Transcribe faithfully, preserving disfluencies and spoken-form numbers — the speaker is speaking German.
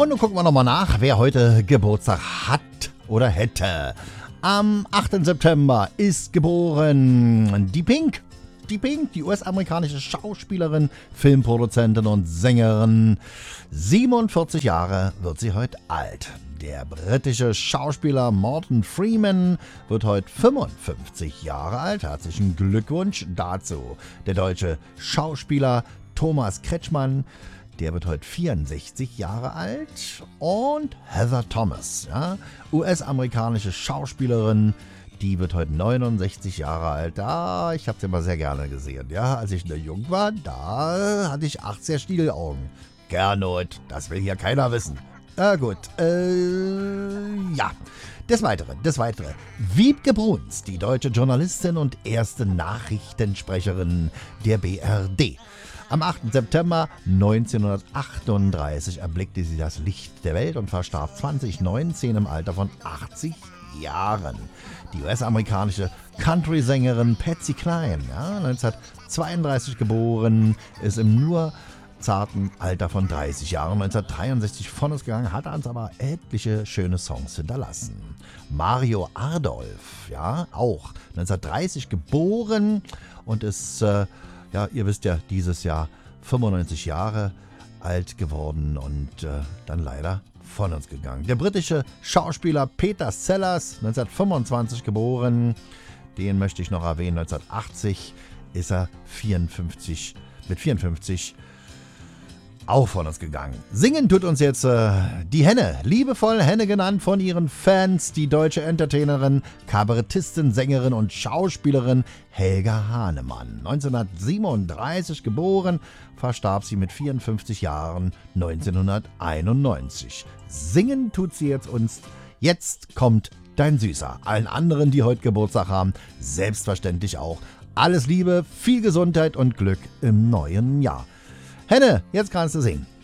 Und nun gucken wir nochmal nach, wer heute Geburtstag hat oder hätte. Am achten September ist geboren die Pink. Die Pink, die U S-amerikanische Schauspielerin, Filmproduzentin und Sängerin. siebenundvierzig Jahre wird sie heute alt. Der britische Schauspieler Morgan Freeman wird heute fünfundfünfzig Jahre alt. Herzlichen Glückwunsch dazu. Der deutsche Schauspieler Thomas Kretschmann, der wird heute vierundsechzig Jahre alt. Und Heather Thomas, ja, U S-amerikanische Schauspielerin, die wird heute neunundsechzig Jahre alt. Da, ich habe sie immer sehr gerne gesehen. Ja, als ich noch jung war, da hatte ich achtziger Stiegelaugen. Gernot, das will hier keiner wissen. Na gut, äh, ja. Des Weiteren, des Weiteren. Wiebke Bruns, die deutsche Journalistin und erste Nachrichtensprecherin der B R D. Am achten September neunzehnhundertachtunddreißig erblickte sie das Licht der Welt und verstarb zwanzig neunzehn im Alter von achtzig Jahren. Die U S-amerikanische Country-Sängerin Patsy Cline, ja, neunzehnhundertzweiunddreißig geboren, ist im nur zarten Alter von dreißig Jahren neunzehnhundertdreiundsechzig von uns gegangen, hat uns aber etliche schöne Songs hinterlassen. Mario Adolf, ja, auch neunzehnhundertdreißig geboren und ist, äh, ja, ihr wisst ja, dieses Jahr fünfundneunzig Jahre alt geworden und äh, dann leider von uns gegangen. Der britische Schauspieler Peter Sellers, neunzehnhundertfünfundzwanzig geboren, den möchte ich noch erwähnen, neunzehnhundertachtzig ist er vierundfünfzig, mit vierundfünfzig auch von uns gegangen. Singen tut uns jetzt äh, die Henne, liebevoll Henne genannt von ihren Fans, die deutsche Entertainerin, Kabarettistin, Sängerin und Schauspielerin Helga Hahnemann. neunzehnhundertsiebenunddreißig geboren, verstarb sie mit vierundfünfzig Jahren neunzehnhunderteinundneunzig. Singen tut sie jetzt uns. Jetzt kommt dein Süßer. Allen anderen, die heute Geburtstag haben, selbstverständlich auch. Alles Liebe, viel Gesundheit und Glück im neuen Jahr. Henne, jetzt kannst du singen.